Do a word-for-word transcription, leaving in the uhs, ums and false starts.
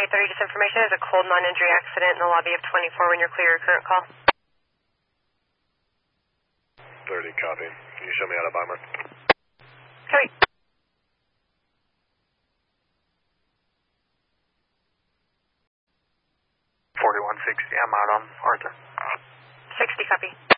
thirty, just information. There's a cold non-injury accident in the lobby of twenty-four when you're clear your current call. thirty, copy. Can you show me how to bomber? Copy. forty-one sixty, I'm out on Arthur. sixty, copy.